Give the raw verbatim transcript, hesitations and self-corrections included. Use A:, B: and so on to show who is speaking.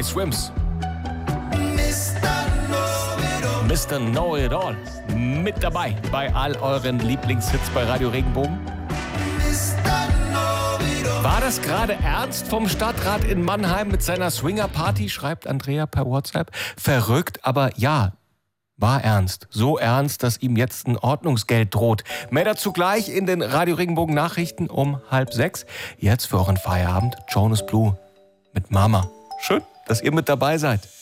A: Bobby Swims. Mister Know-It-All. Mit dabei bei all euren Lieblingshits bei Radio Regenbogen. War das gerade ernst vom Stadtrat in Mannheim mit seiner Swinger-Party, schreibt Andrea per WhatsApp. Verrückt, aber ja, war ernst. So ernst, dass ihm jetzt ein Ordnungsgeld droht. Mehr dazu gleich in den Radio Regenbogen Nachrichten um halb sechs. Jetzt für euren Feierabend Jonas Blue mit Mama. Schön, dass ihr mit dabei seid.